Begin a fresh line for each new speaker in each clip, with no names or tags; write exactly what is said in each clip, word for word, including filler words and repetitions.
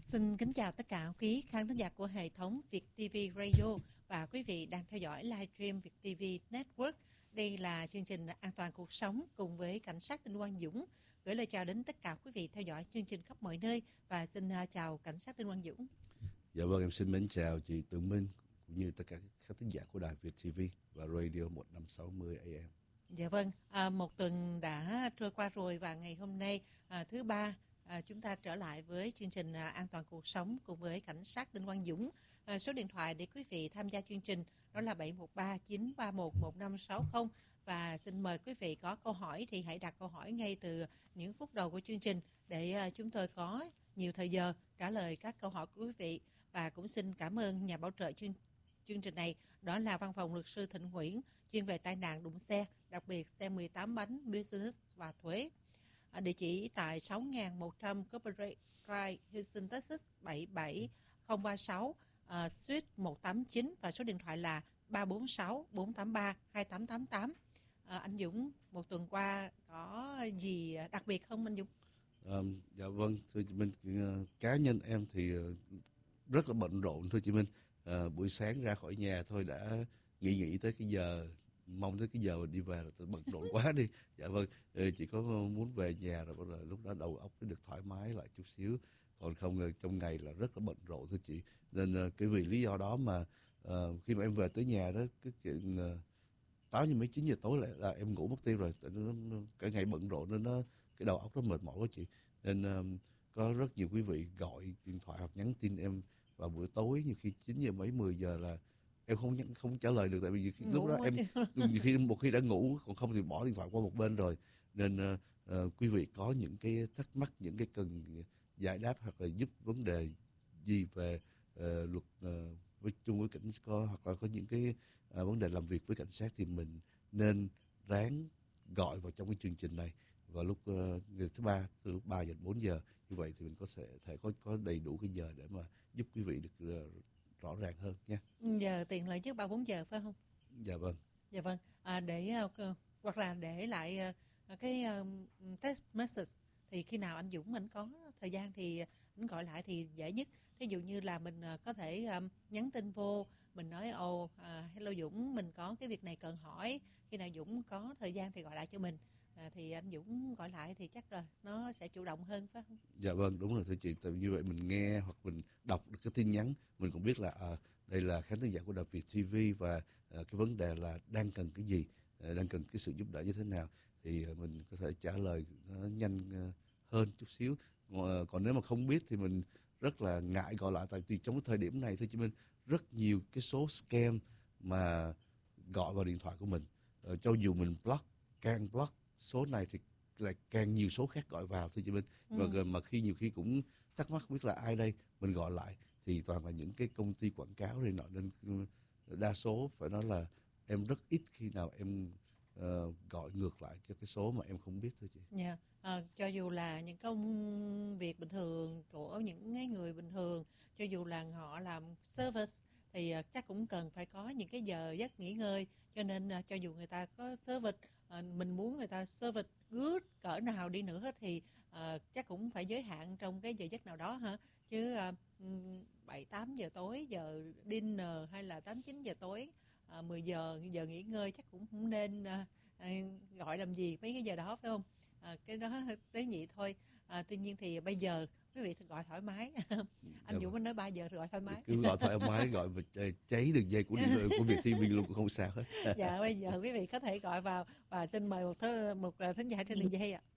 Xin kính chào tất cả quý khán thính giả của hệ thống Việt ti vi Radio và quý vị đang theo dõi livestream Việt ti vi Network. Đây là chương trình An toàn cuộc sống cùng với cảnh sát Đinh Quang Dũng. Gửi lời chào đến tất cả quý vị theo dõi chương trình khắp mọi nơi và xin chào cảnh sát Đinh Quang Dũng.
Dạ vâng, em xin mến chào chị Tự Minh cũng như tất cả các khán thính giả của đài Việt ti vi và Radio một năm sáu mươi A M.
Dạ vâng, à, một tuần đã trôi qua rồi và ngày hôm nay à, thứ ba à, chúng ta trở lại với chương trình à, An toàn cuộc sống cùng với cảnh sát Đinh Quang Dũng. À, số điện thoại để quý vị tham gia chương trình đó là bảy một ba chín ba một một năm sáu không và xin mời quý vị có câu hỏi thì hãy đặt câu hỏi ngay từ những phút đầu của chương trình để à, chúng tôi có nhiều thời giờ trả lời các câu hỏi của quý vị. Và cũng xin cảm ơn nhà bảo trợ chương chương trình này, đó là văn phòng luật sư Thịnh Nguyễn chuyên về tai nạn đụng xe, đặc biệt xe mười tám bánh, business và thuế. À, địa chỉ tại sáu nghìn một trăm Corporate Drive, Houston, Texas bảy bảy không ba sáu, uh, Suite một tám chín và số điện thoại là ba bốn sáu bốn tám ba hai tám tám tám. À, anh Dũng, một tuần qua có gì đặc biệt không anh Dũng?
À, dạ vâng, thưa chị Minh, cá nhân em thì rất là bận rộn thưa chị Minh. À, buổi sáng ra khỏi nhà thôi đã nghĩ nghĩ tới cái giờ, mong tới cái giờ đi về là tôi bận rộn quá đi. Dạ vâng, chỉ có muốn về nhà rồi, rồi lúc đó đầu óc mới được thoải mái lại chút xíu. Còn không trong ngày là rất là bận rộn thưa chị. Nên cái vì lý do đó mà uh, khi mà em về tới nhà đó, cái chuyện uh, tám giờ mấy chín giờ tối lại là em ngủ mất tiêu rồi. Nó, nó, cả ngày bận rộn nên nó cái đầu óc nó mệt mỏi quá chị. Nên uh, có rất nhiều quý vị gọi điện thoại hoặc nhắn tin em vào buổi tối, nhiều khi chín giờ mấy mười giờ là em không nhắn, không trả lời được, tại vì khi, lúc đó em nhiều khi một khi đã ngủ, còn không thì bỏ điện thoại qua một bên rồi. Nên uh, uh, quý vị có những cái thắc mắc, những cái cần giải đáp hoặc là giúp vấn đề gì về uh, luật uh, với chung với cảnh có hoặc là có những cái uh, vấn đề làm việc với cảnh sát thì mình nên ráng gọi vào trong cái chương trình này vào lúc uh, ngày thứ ba từ lúc ba giờ đến bốn giờ. Như vậy thì mình có sẽ thể có có đầy đủ cái giờ để mà giúp quý vị được uh, rõ ràng hơn nha.
Giờ tiện lợi trước ba bốn giờ phải không?
Dạ vâng.
Dạ vâng. À, để uh, hoặc là để lại uh, cái uh, text message thì khi nào anh Dũng mình có thời gian thì anh gọi lại thì dễ nhất. Thí dụ như là mình uh, có thể um, nhắn tin vô, mình nói ồ oh, uh, hello Dũng, mình có cái việc này cần hỏi, khi nào Dũng có thời gian thì gọi lại cho mình. À, thì anh Dũng gọi lại thì chắc là nó sẽ chủ động hơn phải không?
Dạ vâng, đúng rồi thưa chị. Tại vì như vậy mình nghe hoặc mình đọc được cái tin nhắn, mình cũng biết là à, đây là khán thính giả của đài Việt ti vi và à, cái vấn đề là đang cần cái gì, à, đang cần cái sự giúp đỡ như thế nào thì à, mình có thể trả lời nó nhanh à, hơn chút xíu. Còn, còn nếu mà không biết thì mình rất là ngại gọi lại, tại vì trong cái thời điểm này thưa chị Minh, rất nhiều cái số scam mà gọi vào điện thoại của mình. À, cho dù mình block, càng block số này thì lại càng nhiều số khác gọi vào thưa chị Minh. Ừ. Mà, mà khi nhiều khi cũng thắc mắc biết là ai đây, mình gọi lại thì toàn là những cái công ty quảng cáo này nọ, nên đa số phải nói là em rất ít khi nào em uh, gọi ngược lại cho cái số mà em không biết thưa chị.
Dạ, yeah. à, cho dù là những công việc bình thường của những người bình thường, cho dù là họ làm service thì uh, chắc cũng cần phải có những cái giờ giấc nghỉ ngơi, cho nên uh, cho dù người ta có service, uh, mình muốn người ta service good cỡ nào đi nữa thì uh, chắc cũng phải giới hạn trong cái giờ giấc nào đó hả, chứ uh, bảy tám giờ tối giờ dinner hay là tám chín giờ tối uh, mười giờ giờ nghỉ ngơi chắc cũng không nên uh, gọi làm gì mấy cái giờ đó phải không? À, cái đó tế nhị thôi. À, tuy nhiên thì bây giờ quý vị gọi thoải mái. Anh dạ Dũng anh nói ba giờ thì gọi thoải mái.
Cứ gọi thoải mái, gọi mà cháy đường dây của của Việt ti vi luôn cũng không sao hết.
Dạ bây giờ quý vị có thể gọi vào và xin mời một thứ, một thính giả trên đường dây ạ.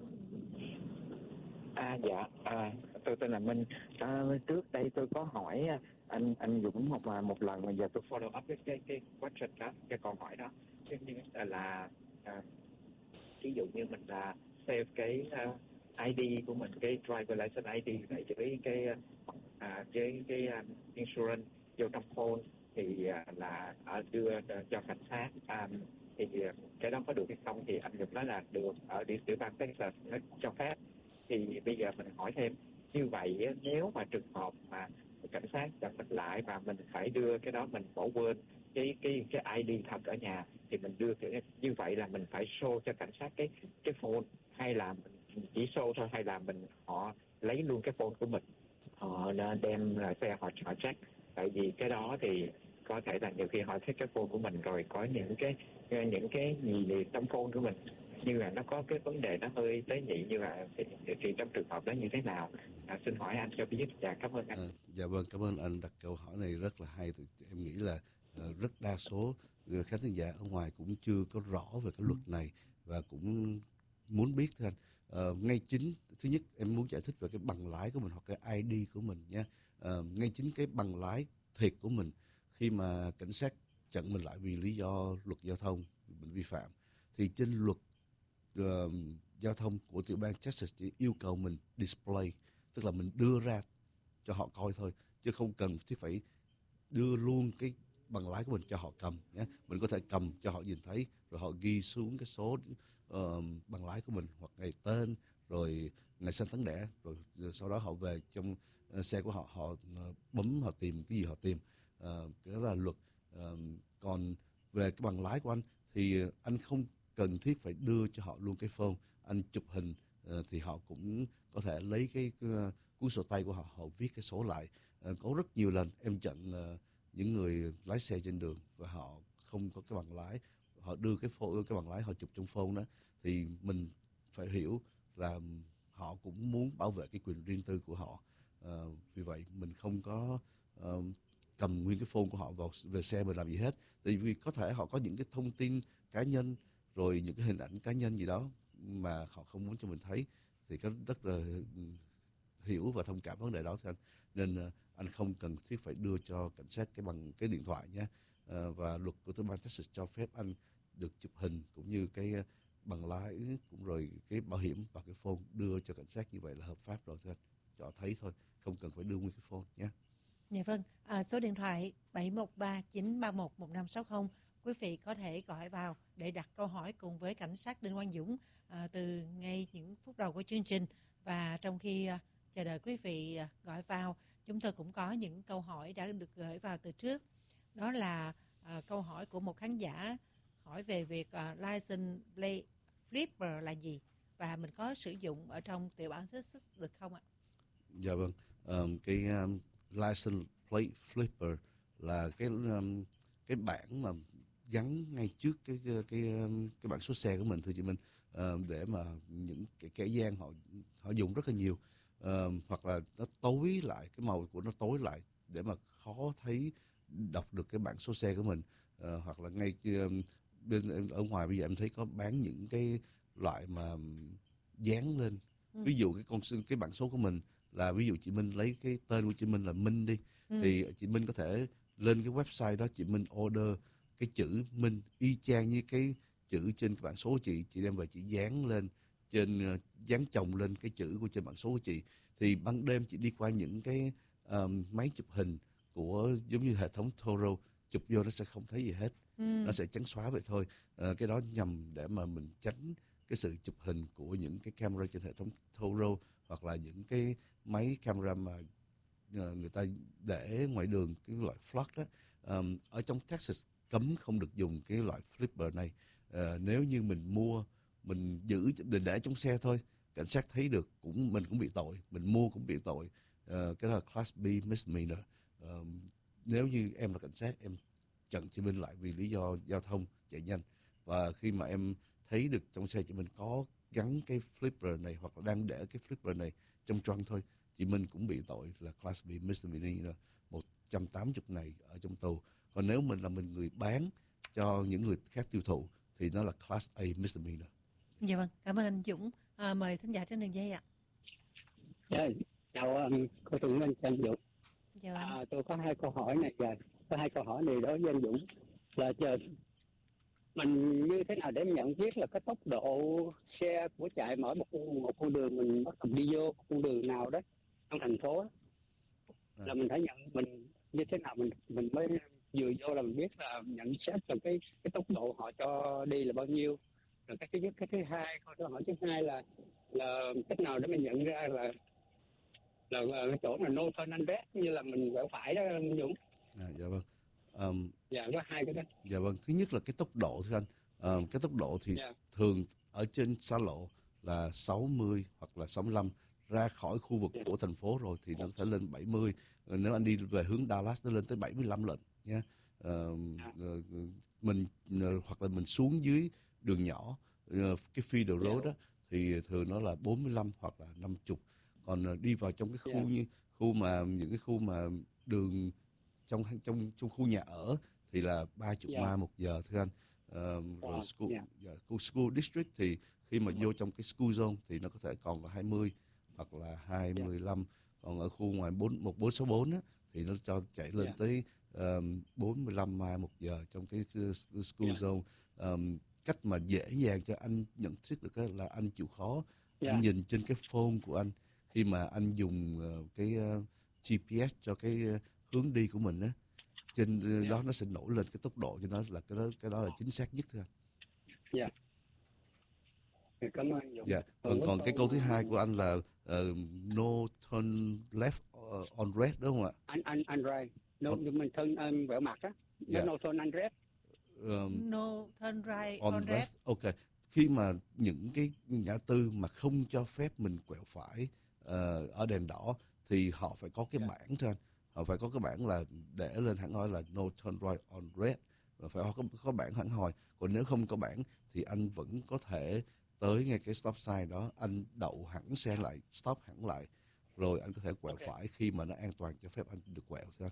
À dạ, à, tôi tên là Minh. À, trước đây tôi có hỏi anh anh Dũng một một lần mà giờ tôi follow up cái cái cái question đó, cái câu hỏi đó. Chứ như là, là à, ví dụ như mình là save cái uh, i đê của mình, cái driver license i đê này với cái uh, cái cái um, insurance vô trong phone thì uh, là uh, đưa uh, cho cảnh sát, um, thì uh, cái đó có được hay không? Thì anh Dũng nói là được, ở địa tiểu bang Texas nó cho phép. Thì bây giờ mình hỏi thêm, như vậy nếu mà trường hợp mà cảnh sát chặn mình lại và mình phải đưa cái đó, mình bỏ quên cái cái cái i đê thật ở nhà thì mình đưa cái, như vậy là mình phải show cho cảnh sát cái cái phone, hay là mình chỉ show thôi, hay là mình họ lấy luôn cái phone của mình? họ đã đem là xe họ họ check. Tại vì cái đó thì có thể là nhiều khi họ check cái phone của mình rồi có những cái những cái gì trong phone của mình như là nó có cái vấn đề nó hơi tế nhị như là thì, thì trong trường hợp đó như thế nào? À, xin hỏi anh cho biết. Dạ cảm ơn anh.
À, dạ vâng, cảm ơn anh đặt câu hỏi này rất là hay. Em nghĩ là uh, rất đa số khán thính giả ở ngoài cũng chưa có rõ về cái luật này và cũng muốn biết thưa anh. Uh, ngay chính thứ nhất em muốn giải thích về cái bằng lái của mình hoặc cái i đê của mình nha. Uh, ngay chính cái bằng lái thiệt của mình, khi mà cảnh sát chặn mình lại vì lý do luật giao thông mình vi phạm, thì trên luật uh, giao thông của tiểu bang Texas chỉ yêu cầu mình display, tức là mình đưa ra cho họ coi thôi, chứ không cần thiết phải đưa luôn cái bằng lái của mình cho họ cầm nhé. Mình có thể cầm cho họ nhìn thấy, rồi họ ghi xuống cái số uh, bằng lái của mình hoặc ngày tên, rồi ngày sinh tháng đẻ, rồi, rồi sau đó họ về trong uh, xe của họ, họ uh, bấm họ tìm cái gì họ tìm. Uh, cái đó là luật. Uh, còn về cái bằng lái của anh thì anh không cần thiết phải đưa cho họ luôn cái phone. Anh chụp hình uh, thì họ cũng có thể lấy cái, cái uh, cuốn sổ tay của họ, họ viết cái số lại. Uh, có rất nhiều lần em chặn uh, những người lái xe trên đường và họ không có cái bằng lái, họ đưa cái phone, cái bằng lái họ chụp trong phone đó, thì mình phải hiểu là họ cũng muốn bảo vệ cái quyền riêng tư của họ. Uh, vì vậy mình không có uh, cầm nguyên cái phone của họ vào về xe mình làm gì hết. Tại vì có thể họ có những cái thông tin cá nhân, rồi những cái hình ảnh cá nhân gì đó mà họ không muốn cho mình thấy, thì có rất là hiểu và thông cảm vấn đề đó thì anh. Nên uh, anh không cần thiết phải đưa cho cảnh sát cái bằng cái điện thoại nhé. Uh, và luật của tiểu bang Texas cho phép anh được chụp hình cũng như cái uh, bằng lái, cũng rồi cái bảo hiểm và cái phone đưa cho cảnh sát, như vậy là hợp pháp rồi thưa anh. Cho thấy thôi, không cần phải đưa nguyên cái phone nhé.
Dạ vâng, à, số điện thoại bảy một ba chín ba một một năm sáu không, quý vị có thể gọi vào để đặt câu hỏi cùng với cảnh sát Đinh Quang Dũng à, từ ngay những phút đầu của chương trình. Và trong khi à, chờ đợi quý vị à, gọi vào, chúng tôi cũng có những câu hỏi đã được gửi vào từ trước. Đó là à, câu hỏi của một khán giả hỏi về việc à, license plate flipper là gì và mình có sử dụng ở trong tiểu bang Texas được không ạ?
Dạ vâng, um, cái um, license plate flipper là cái um, cái bảng mà gắn ngay trước cái cái cái, um, cái bảng số xe của mình thưa chị Minh, uh, để mà những cái kẻ gian họ họ dùng rất là nhiều, uh, hoặc là nó tối lại, cái màu của nó tối lại để mà khó thấy đọc được cái bảng số xe của mình, uh, hoặc là ngay um, bên ở ngoài bây giờ em thấy có bán những cái loại mà dán lên, ừ. ví dụ cái con cái bảng số của mình là, ví dụ chị Minh lấy cái tên của chị Minh là Minh đi, ừ. thì chị Minh có thể lên cái website đó, chị Minh order cái chữ Minh y chang như cái chữ trên cái bảng số của chị, chị đem về chị dán lên trên, dán chồng lên cái chữ của trên bảng số của chị, thì ban đêm chị đi qua những cái um, máy chụp hình của giống như hệ thống Toro, chụp vô nó sẽ không thấy gì hết, ừ. nó sẽ trắng xóa vậy thôi. À, cái đó nhằm để mà mình tránh cái sự chụp hình của những cái camera trên hệ thống Toro, hoặc là những cái máy camera mà người ta để ngoài đường, cái loại flash đó. Um, ở trong Texas cấm không được dùng cái loại flipper này. Uh, nếu như mình mua, mình giữ để, để trong xe thôi, cảnh sát thấy được cũng mình cũng bị tội, mình mua cũng bị tội. Uh, cái đó là class B misdemeanor. Uh, nếu như em là cảnh sát, em chặn chị Minh lại vì lý do giao thông chạy nhanh, và khi mà em thấy được trong xe chị Minh có gắn cái flipper này hoặc là đang để cái flipper này trong trunk thôi, chị Minh cũng bị tội là class B misdemeanor, một trăm tám mươi ngày ở trong tù. Còn nếu mình là mình người bán cho những người khác tiêu thụ thì nó là class A misdemeanor.
Dạ vâng, cảm ơn anh Dũng. À, mời thính giả trên đường dây ạ.
Dạ, chào um, cô Tùng Anh, anh Dũng.
Chào anh.
À, tôi có hai câu hỏi này, và có hai câu hỏi này đối với anh Dũng là chờ mình như thế nào để nhận biết là cái tốc độ xe của chạy mở một một con đường mình bắt đầu đi vô con đường nào đó trong thành phố đó, à. là mình phải nhận mình như thế nào mình mình mới vừa vô là mình biết là nhận xét là cái cái tốc độ họ cho đi là bao nhiêu. Rồi cái thứ nhất, cái thứ hai, câu hỏi thứ hai là là cách nào để mình nhận ra là là, là cái chỗ mà no turn and red như là mình quẹo phải đó anh Dũng.
À, dạ vâng. Um,
dạ có hai cái đó.
Dạ vâng, thứ nhất là cái tốc độ thưa anh. Um, cái tốc độ thì
yeah.
thường ở trên xa lộ là sáu mươi hoặc là sáu mươi lăm ra khỏi khu vực của thành phố rồi thì nó có thể lên bảy mươi. Nếu anh đi về hướng Dallas nó lên tới bảy mươi lăm lận nha. Uh, uh, mình uh, hoặc là mình xuống dưới đường nhỏ, uh, cái feeder road đó thì thường nó là bốn mươi lăm hoặc là năm mươi. Còn uh, đi vào trong cái khu như khu mà những cái khu mà đường trong trong trong khu nhà ở thì là ba mươi yeah. mile một giờ thưa anh. Uh, rồi school, yeah. Yeah, school district thì khi mà vô trong cái school zone thì nó có thể còn là hai mươi hoặc là hai mươi lăm. Yeah. Còn ở khu ngoài bốn một bốn sáu bốn á thì nó cho chạy lên yeah. tới um, bốn mươi lăm mile một giờ trong cái school yeah. zone. Um, cách mà dễ dàng cho anh nhận thức được là anh chịu khó yeah. anh nhìn trên cái phone của anh khi mà anh dùng uh, cái uh, giê pê ét cho cái uh, hướng đi của mình á, trên uh, yeah. đó nó sẽ nổi lên cái tốc độ cho nó là cái đó cái đó là chính xác nhất thôi anh.
Dạ. Yeah. Cảm ơn.
Dạ. Còn, còn cái câu thứ hai của anh là uh, no turn left on red đúng không ạ?
Anh anh anh right. No, on... mình turn um, vẹo mặt á. Yeah. No turn on red.
Um, no turn right
on,
on red.
red. Ok. Khi mà những cái ngã tư mà không cho phép mình quẹo phải uh, ở đèn đỏ thì họ phải có cái yeah. bảng thôi anh. Họ phải có cái bảng là để lên hẳn hoi là no turn right on red. Và phải có, có bảng hẳn hoi. Còn nếu không có bảng thì anh vẫn có thể tới ngay cái stop sign đó, anh đậu hẳn xe lại, stop hẳn lại, rồi anh có thể quẹo okay. phải khi mà nó an toàn cho phép anh được quẹo thôi anh.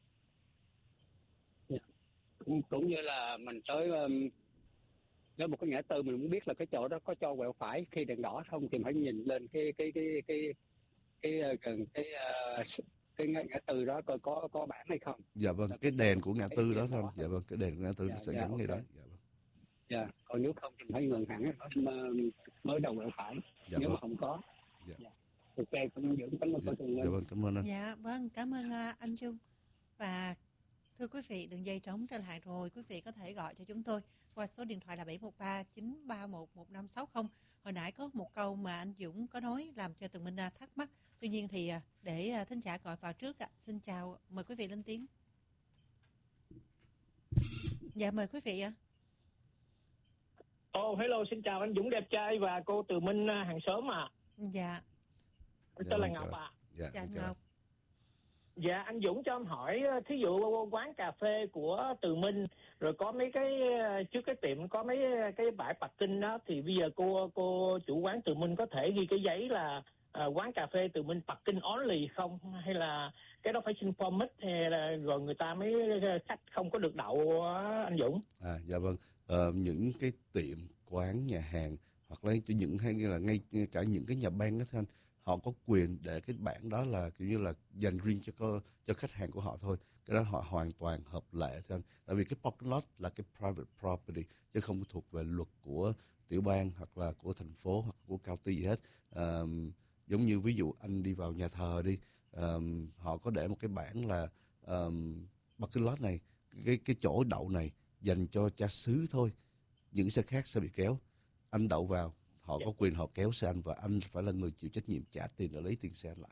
Yeah. Cũng, cũng như là mình tới um, nếu một cái ngã tư mình muốn biết là cái chỗ đó có cho quẹo phải khi đèn đỏ không thì phải nhìn lên cái cái cái cái cái gần cái cái, cái ngã tư đó coi có có bảng hay không.
Dạ vâng, cái đèn của ngã tư đó thôi anh. Dạ vâng, cái đèn của ngã tư yeah, nó sẽ yeah, gắn ngay okay. đó. Dạ vâng.
Dạ, yeah. Còn nếu không thì phải ngừng hẳn mới đầu quẹo phải.
Dạ
nếu
vâng.
mà không có.
Dạ.
Yeah. Ok, cảm ơn Dũng, cảm ơn
dạ,
Tường Linh.
Dạ vâng, cảm ơn anh.
Dạ vâng, cảm ơn uh, anh Trung. Và thưa quý vị, đường dây trống trở lại rồi, quý vị có thể gọi cho chúng tôi qua số điện thoại là bảy một ba chín ba một một năm sáu không. Hồi nãy có một câu mà anh Dũng có nói làm cho Tường Minh uh, thắc mắc. Tuy nhiên thì uh, để uh, thính giả gọi vào trước, uh, xin chào, mời quý vị lên tiếng. Dạ mời quý vị ạ. Uh.
Oh, hello, xin chào anh Dũng đẹp trai và cô Từ Minh hàng xóm à.
Dạ.
Anh tên là Ngọc à.
Dạ, dạ Ngọc.
Dạ, anh Dũng cho em hỏi, thí dụ quán cà phê của Từ Minh, rồi có mấy cái, trước cái tiệm có mấy cái bãi parking đó, thì bây giờ cô cô chủ quán Từ Minh có thể ghi cái giấy là à, quán cà phê Từ Minh parking only không? Hay là cái đó phải xin permit hay là rồi người ta mới khách không có được đậu anh Dũng?
À, dạ vâng. Uh, những cái tiệm, quán, nhà hàng hoặc là những hay là ngay cả những cái nhà băng đó anh, họ có quyền để cái bảng đó là kiểu như là dành riêng cho cho khách hàng của họ thôi. Cái đó họ hoàn toàn hợp lệ thôi anh. Tại vì cái parking lot là cái private property chứ không thuộc về luật của tiểu bang hoặc là của thành phố hoặc của county gì hết. Um, giống như ví dụ anh đi vào nhà thờ đi, um, họ có để một cái bảng là um, parking lot này, cái cái chỗ đậu này dành cho cha xứ thôi, những xe khác sẽ bị kéo. Anh đậu vào, họ có quyền họ kéo xe anh và anh phải là người chịu trách nhiệm trả tiền để lấy tiền xe anh lại.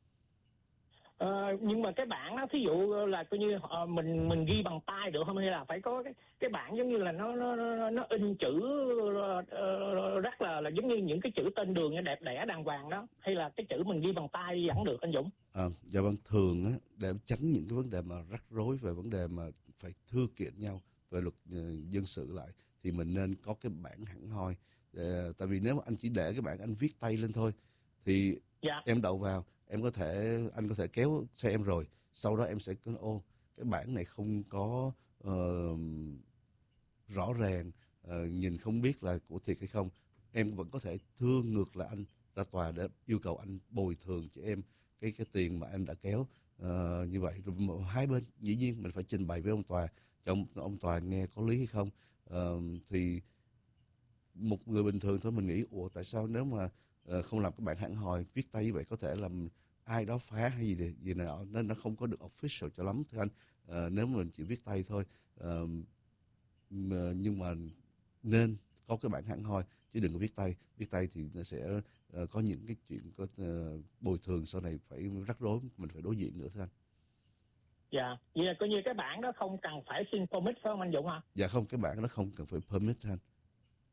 Ờ, nhưng mà cái bảng đó, thí dụ là coi như uh, mình mình ghi bằng tay được không, hay là phải có cái cái bảng giống như là nó nó nó in chữ uh, rất là là giống như những cái chữ tên đường đẹp đẽ đàng hoàng đó, hay là cái chữ mình ghi bằng tay vẫn được anh Dũng?
À, dạ vâng, thường á, để tránh những cái vấn đề mà rắc rối về vấn đề mà phải thưa kiện nhau về luật uh, dân sự lại thì mình nên có cái bảng hẳn hoi. Uh, tại vì nếu mà anh chỉ để cái bảng anh viết tay lên thôi thì dạ. em đậu vào, em có thể anh có thể kéo xe em rồi sau đó em sẽ cứ ô cái bảng này không có uh, rõ ràng, uh, nhìn không biết là của thiệt hay không, em vẫn có thể thưa ngược lại anh ra tòa để yêu cầu anh bồi thường cho em cái cái tiền mà anh đã kéo. Uh, như vậy rồi hai bên dĩ nhiên mình phải trình bày với ông tòa cho ông, ông tòa nghe có lý hay không. Uh, thì một người bình thường thôi mình nghĩ ủa tại sao nếu mà uh, không làm cái bản hẳn hoi viết tay như vậy có thể làm ai đó phá hay gì gì nào nên nó không có được official cho lắm thưa anh. Uh, nếu mà mình chỉ viết tay thôi uh, nhưng mà nên có cái bản hẳn hoi chứ đừng có viết tay. Viết tay thì nó sẽ uh, có những cái chuyện có uh, bồi thường sau này phải rắc rối mình phải đối diện nữa thưa anh.
Dạ, vậy là coi như cái bản đó không cần phải xin permit phải không anh Dũng hả?
Dạ không, cái bản đó không cần phải permit thưa anh.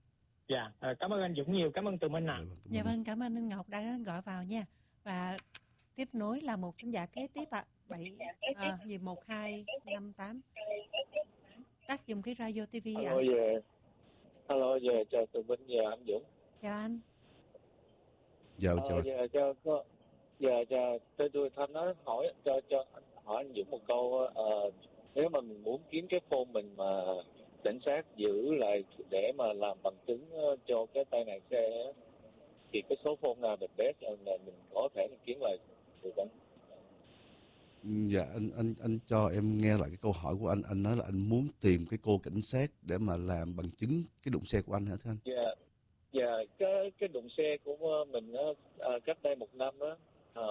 Dạ, à, cảm ơn anh Dũng nhiều, cảm ơn Tường Minh ạ.
Dạ vâng, cảm
Dạ
ơn anh.
vâng, cảm ơn anh Ngọc đã gọi vào nha. Và tiếp nối là một thính giả kế tiếp ạ. bảy à, gì một hai năm tám. Tắt dùng cái radio ti vi ạ.
Alo, về. Alo, về chào Tường Minh và anh Dũng.
Chào anh.
Dạ, chào
Ờ,
anh.
giờ cho có giờ cho tôi tôi thanh nói hỏi cho cho anh hỏi anh Dũng một câu. Ờ, nếu mà mình muốn kiếm cái phone mình mà cảnh sát giữ lại để mà làm bằng chứng ờ, cho cái tai nạn xe á, thì cái số phone nào mình best là mình có thể mình kiếm lại được không?
Dạ, anh anh anh cho em nghe lại cái câu hỏi của anh. Anh nói là anh muốn tìm cái cô cảnh sát để mà làm bằng chứng cái đụng xe của anh hả thưa anh?
Dạ, dạ cái cái đụng xe của mình á, à, cách đây một năm á, à,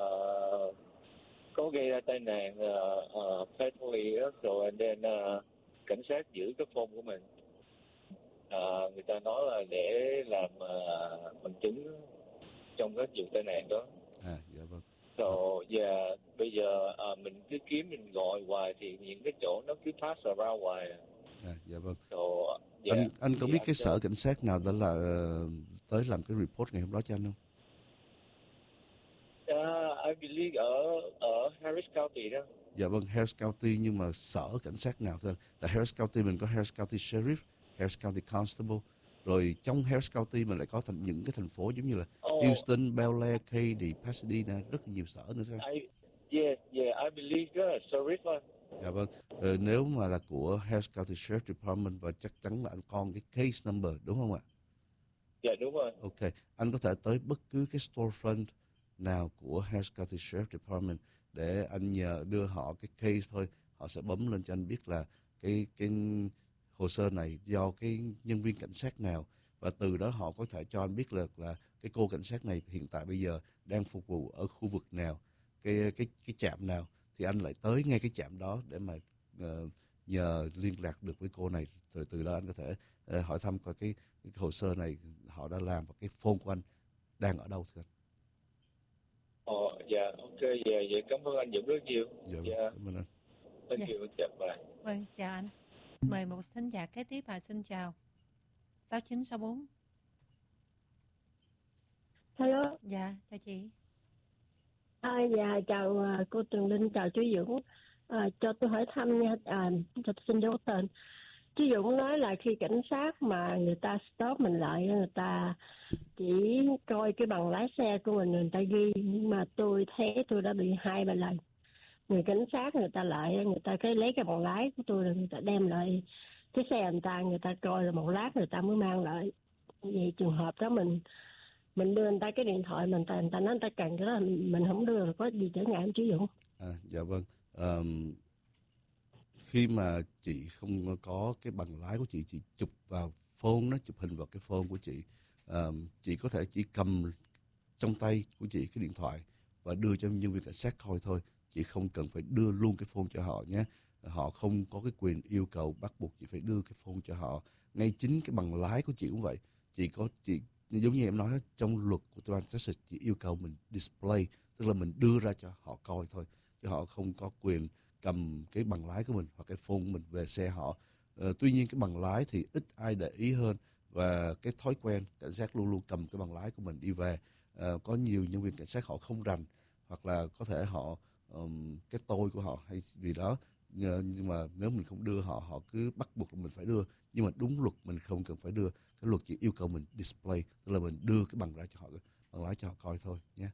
có gây ra tai nạn uh, uh, fatally á, rồi and then uh, cảnh sát giữ cái phone của mình. À, người ta nói là để làm uh, bằng chứng trong cái vụ tai nạn đó.
À, dạ vâng.
Rồi so, yeah, bây giờ uh, mình cứ kiếm mình gọi hoài thì những cái chỗ nó cứ pass around hoài.
À, dạ vâng.
So, yeah,
anh anh có biết cái
anh
sở cảnh sát nào đã là uh, tới làm cái report ngày hôm đó cho anh không?
Uh, I believe ở ở Harris County đó.
Dạ vâng, Harris County, nhưng mà sở cảnh sát nào thưa anh? Tại Harris County mình có Harris County Sheriff, Harris County Constable, rồi trong Harris County mình lại có thành những cái thành phố giống như là
Oh,
Houston, Bel Air, Katy, Pasadena, rất nhiều sở nữa thưa anh.
I, yeah, yeah, I believe đó là Sheriff á.
Dạ vâng, ờ, nếu mà là của Harris County Sheriff Department và chắc chắn là anh con cái case number đúng không ạ?
Dạ đúng rồi.
Ok, anh có thể tới bất cứ cái storefront nào của Harris County Sheriff Department để anh nhờ đưa họ cái case thôi, họ sẽ bấm lên cho anh biết là cái cái hồ sơ này do cái nhân viên cảnh sát nào, và từ đó họ có thể cho anh biết là là cái cô cảnh sát này hiện tại bây giờ đang phục vụ ở khu vực nào, cái cái cái trạm nào, thì anh lại tới ngay cái trạm đó để mà uh, nhờ liên lạc được với cô này, rồi từ đó anh có thể uh, hỏi thăm coi cái, cái hồ sơ này họ đã làm và cái phone của anh đang ở đâu thưa anh.
Ồ, dạ, ok, dạ, dạ, cảm ơn anh Dũng rất nhiều.
Dạ,
Dạ,
cảm ơn anh.
thank
Dạ.
you, chào bye.
Vâng, chào anh. Mời một thính giả kế tiếp ạ. Xin chào. sáu chín sáu bốn.
Hello,
Dạ, chào chị.
à, dạ chào à, cô Tường Linh, chào chú Dũng. À, cho tôi hỏi thăm nha, à, cho tôi xin dấu tên. Chú Dũng nói là khi cảnh sát mà người ta stop mình lại, người ta chỉ coi cái bằng lái xe của mình, người ta ghi, nhưng mà tôi thấy tôi đã bị hai ba lần. Người cảnh sát người ta lại, người ta cái lấy cái bằng lái của tôi rồi người ta đem lại cái xe người ta, người ta coi là một lát người ta mới mang lại. Vậy trường hợp đó mình mình đưa người ta cái điện thoại mình, người ta nói người ta cần cái đó mình không đưa, có gì trở ngại không chú Dũng?
À, dạ vâng. Um, khi mà chị không có cái bằng lái của chị, chị chụp vào phone, nó chụp hình vào cái phone của chị, um, chị có thể chỉ cầm trong tay của chị cái điện thoại và đưa cho nhân viên cảnh sát coi thôi. Chị không cần phải đưa luôn cái phone cho họ nhé. Họ không có cái quyền yêu cầu bắt buộc chị phải đưa cái phone cho họ. Ngay chính cái bằng lái của chị cũng vậy. Chị có chị giống như em nói đó, trong luật của Texas chị yêu cầu mình display, tức là mình đưa ra cho họ coi thôi, chứ họ không có quyền cầm cái bằng lái của mình hoặc cái phone của mình về xe họ. Ờ, tuy nhiên cái bằng lái thì ít ai để ý hơn, và cái thói quen cảnh sát luôn luôn cầm cái bằng lái của mình đi về. Ờ, có nhiều nhân viên cảnh sát họ không rành, hoặc là có thể họ um, cái tôi của họ hay vì đó, nhưng mà nếu mình không đưa họ, họ cứ bắt buộc mình phải đưa, nhưng mà đúng luật mình không cần phải đưa. Cái luật chỉ yêu cầu mình display, tức là mình đưa cái bằng lái cho họ, bằng lái cho họ coi thôi nhé.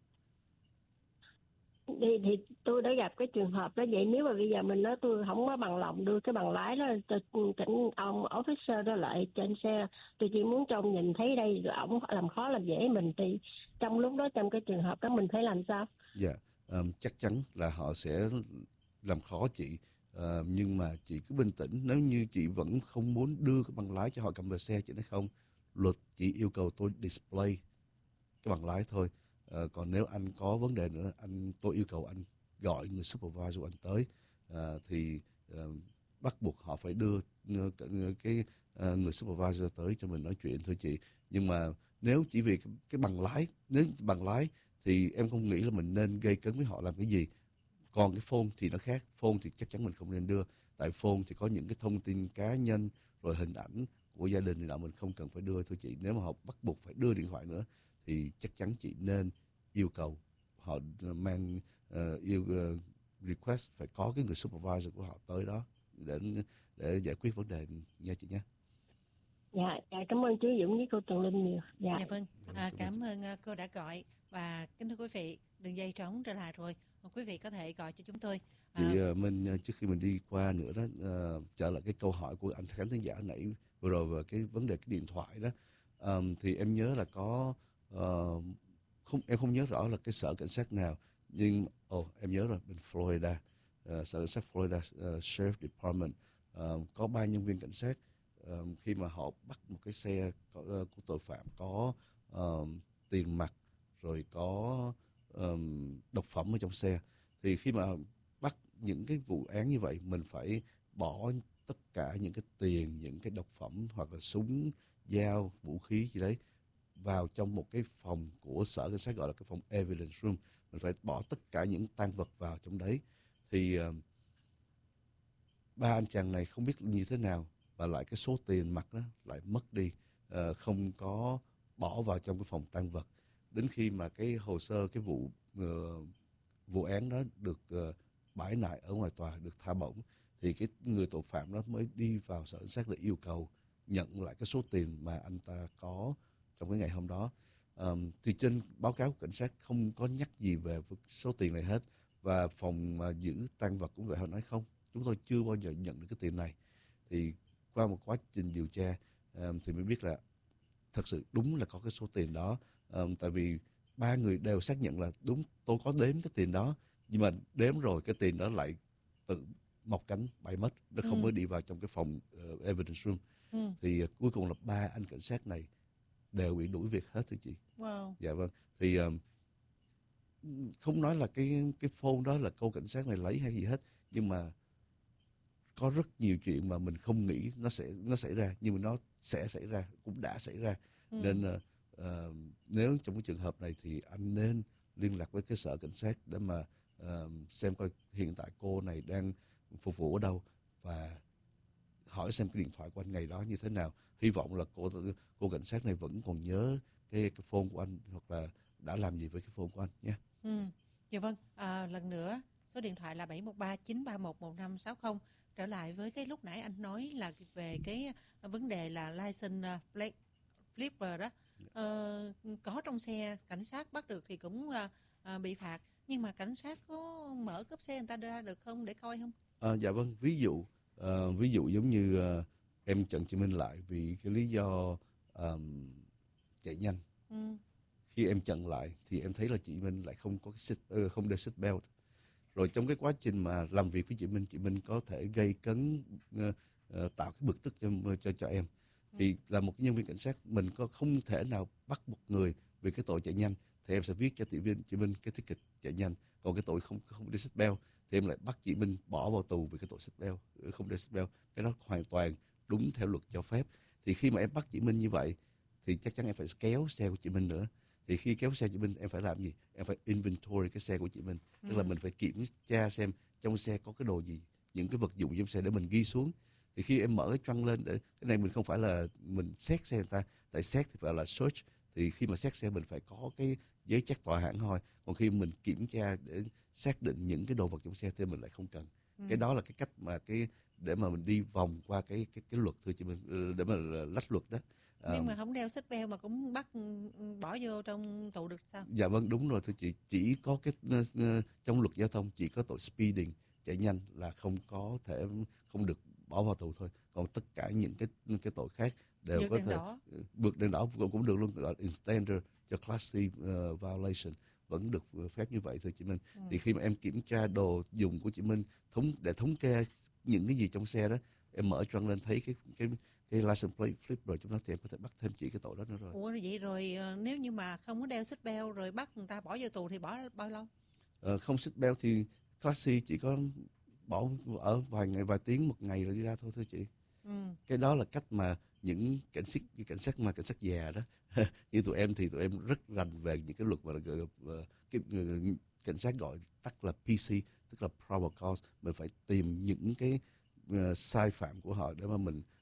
Thì, thì tôi đã gặp cái trường hợp đó vậy. Nếu mà bây giờ mình nói tôi không có bằng lòng đưa cái bằng lái đó cho cảnh ông officer đó lại trên xe, tôi chỉ muốn cho ông nhìn thấy đây rồi ông làm khó làm dễ mình, thì trong lúc đó, trong cái trường hợp đó mình phải làm sao?
Dạ, yeah, um, chắc chắn là họ sẽ làm khó chị, uh, nhưng mà chị cứ bình tĩnh. Nếu như chị vẫn không muốn đưa cái bằng lái cho họ cầm về xe, chị nói không, luật chỉ yêu cầu tôi display cái bằng lái thôi. Uh, còn nếu anh có vấn đề nữa, anh tôi yêu cầu anh gọi người supervisor của anh tới, uh, thì uh, bắt buộc họ phải đưa uh, cái uh, người supervisor tới cho mình nói chuyện thôi chị. Nhưng mà nếu chỉ vì cái, cái bằng lái, nếu bằng lái thì em không nghĩ là mình nên gây cấn với họ làm cái gì. Còn cái phone thì nó khác. Phone thì chắc chắn mình không nên đưa, tại phone thì có những cái thông tin cá nhân rồi hình ảnh của của gia đình thì nào mình không cần phải đưa thưa chị. Nếu mà họ bắt buộc phải đưa điện thoại nữa thì chắc chắn chị nên yêu cầu họ mang uh, yêu uh, request phải có cái người supervisor của họ tới đó để để giải quyết vấn đề nha chị nhé.
Dạ, dạ cảm ơn chú Dũng với cô Tường Linh nhiều. Dạ,
Dạ vâng, à, cảm ơn uh, cô đã gọi. Và kính thưa quý vị, đường dây trống trở lại rồi. Quý vị có thể gọi cho chúng tôi.
Chị uh, mình trước khi mình đi qua nữa đó, uh, trở lại cái câu hỏi của anh khán thính giả nãy vừa rồi về cái vấn đề cái điện thoại đó, um, thì em nhớ là có uh, không em không nhớ rõ là cái sở cảnh sát nào, nhưng oh, em nhớ rồi, bên Florida, uh, sở cảnh sát Florida uh, Sheriff Department uh, có ba nhân viên cảnh sát uh, khi mà họ bắt một cái xe có, uh, của tội phạm có uh, tiền mặt rồi có um, độc phẩm ở trong xe, thì khi mà bắt những cái vụ án như vậy mình phải bỏ tất cả những cái tiền, những cái độc phẩm hoặc là súng, dao, vũ khí gì đấy vào trong một cái phòng của sở cảnh sát gọi là cái phòng evidence room. Mình phải bỏ tất cả những tang vật vào trong đấy. Thì uh, ba anh chàng này không biết như thế nào và lại cái số tiền mặt đó lại mất đi, uh, không có bỏ vào trong cái phòng tang vật. Đến khi mà cái hồ sơ cái vụ uh, vụ án đó được uh, bãi nại ở ngoài tòa, được tha bổng, thì cái người tội phạm đó mới đi vào sở cảnh sát để yêu cầu nhận lại cái số tiền mà anh ta có trong cái ngày hôm đó. Um, thì trên báo cáo của cảnh sát không có nhắc gì về số tiền này hết, và phòng uh, giữ tang vật cũng vậy, họ nói không, chúng tôi chưa bao giờ nhận được cái tiền này. Thì qua một quá trình điều tra um, thì mới biết là thật sự đúng là có cái số tiền đó. Um, tại vì ba người đều xác nhận là đúng, tôi có đếm cái tiền đó, nhưng mà đếm rồi cái tiền đó lại tự mọc cánh bay mất, nó không
ừ.
mới đi vào trong cái phòng uh, evidence room.
ừ.
Thì uh, cuối cùng là ba anh cảnh sát này đều bị đuổi việc hết thưa chị.
Wow.
Dạ vâng. Thì um, không nói là cái cái phone đó là cô cảnh sát này lấy hay gì hết, nhưng mà có rất nhiều chuyện mà mình không nghĩ nó sẽ nó xảy ra, nhưng mà nó sẽ xảy ra, cũng đã xảy ra. ừ. Nên uh, uh, nếu trong cái trường hợp này thì anh nên liên lạc với cái sở cảnh sát để mà uh, xem coi hiện tại cô này đang phục vụ ở đâu, và hỏi xem cái điện thoại của anh ngày đó như thế nào. Hy vọng là cô cô cảnh sát này vẫn còn nhớ cái cái phone của anh, hoặc là đã làm gì với cái phone của anh nhé.
Ừ. Dạ vâng, à, lần nữa số điện thoại là bảy một ba chín ba một một năm sáu không. Trở lại với cái lúc nãy anh nói là về cái vấn đề là license plate flipper đó, ờ, có trong xe cảnh sát bắt được thì cũng uh, uh, bị phạt, nhưng mà cảnh sát có mở cốp xe người ta ra được không để coi không?
À, dạ vâng, ví dụ uh, ví dụ giống như uh, em chặn chị Minh lại vì cái lý do um, chạy nhanh.
ừ.
Khi em chặn lại thì em thấy là chị Minh lại không có cái seat, uh, không đeo seat belt. Rồi trong cái quá trình mà làm việc với chị Minh, chị Minh có thể gây cấn, uh, uh, tạo cái bực tức cho cho cho em. Thì là một nhân viên cảnh sát, mình có không thể nào bắt một người vì cái tội chạy nhanh, thì em sẽ viết cho chị Minh, chị Minh cái ticket chạy nhanh. Còn cái tội không không đeo seat belt thì em lại bắt chị Minh bỏ vào tù vì cái tội seat belt, không đeo seat belt. Cái đó hoàn toàn đúng theo luật cho phép. Thì khi mà em bắt chị Minh như vậy thì chắc chắn em phải kéo xe của chị Minh nữa. Thì khi kéo xe chị Minh em phải làm gì? Em phải inventory cái xe của chị Minh. Tức ừ. là mình phải kiểm tra xem trong xe có cái đồ gì, những cái vật dụng trong xe để mình ghi xuống. Thì khi em mở cái trunk lên, để cái này mình không phải là mình xét xe người ta, tại xét thì phải là search. Thì khi mà xét xe mình phải có cái giấy chắc tòa hãng thôi. Còn khi mình kiểm tra để xác định những cái đồ vật trong xe thì mình lại không cần. Ừ. Cái đó là cái cách mà cái để mà mình đi vòng qua cái cái cái luật thôi chị Minh, để mà lách luật đó.
Nhưng mà không đeo xích beo mà cũng bắt bỏ vô trong tù được sao?
Dạ vâng, đúng rồi thưa chị. Chỉ có cái uh, trong luật giao thông chỉ có tội speeding, chạy nhanh là không có thể không được bỏ vào tù thôi. Còn tất cả những cái cái tội khác đều vượt có thể đỏ. vượt đèn đỏ cũng được luôn, gọi in standard cho class C uh, violation vẫn được phép như vậy thưa chị Minh. Ừ. Thì khi mà em kiểm tra đồ dùng của chị Minh thống để thống kê những cái gì trong xe đó, em mở trunk lên thấy cái cái cái license plate flipper trong đó thì em có thể bắt thêm chị cái tội đó nữa rồi.
Ủa vậy rồi nếu như mà không có đeo seat belt rồi bắt người ta bỏ vô tù thì bỏ bao lâu?
Ờ, không seat belt thì class C chỉ có bỏ ở vài ngày, vài tiếng, một ngày rồi đi ra thôi thưa chị. Ừ. Cái đó là cách mà những cảnh sát cảnh sát mà cảnh sát già đó như tụi em thì tụi em rất rành về những cái luật mà cái cảnh sát gọi tắt là P C, tức là probable cause. Mình phải tìm những cái uh, sai phạm của họ để mà mình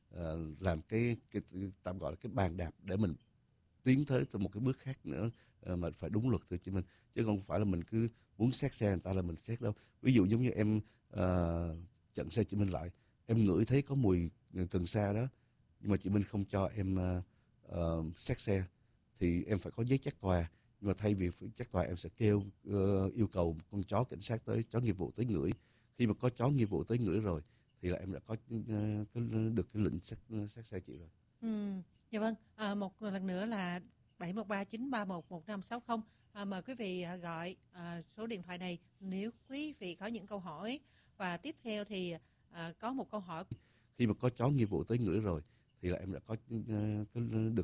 uh, làm cái, cái tạm gọi là cái bàn đạp để mình tiến tới một cái bước khác nữa, uh, mà phải đúng luật, thưa chị Minh, chứ không phải là mình cứ muốn xét xe người ta là mình xét đâu. Ví dụ giống như em uh, chặn xe chị Minh lại, em ngửi thấy có mùi cần sa đó, nhưng mà chị Minh không cho em uh, uh, xét xe, thì em phải có giấy chắc tòa. Nhưng mà thay vì chắc tòa, em sẽ kêu uh, yêu cầu con chó cảnh sát tới, chó nghiệp vụ tới ngửi. Khi mà có chó nghiệp vụ tới ngửi rồi thì là em đã có uh, cái, được cái lệnh xét, xét xe chị rồi.
Ừ, dạ vâng. À, một lần nữa là bảy một ba chín ba một một năm sáu không. À, mời quý vị à, gọi à, số điện thoại này nếu quý vị có những câu hỏi. Và tiếp theo thì à, có một câu hỏi.
Khi mà có chó nghiệp vụ tới ngửi rồi thì là em đã có uh, cái được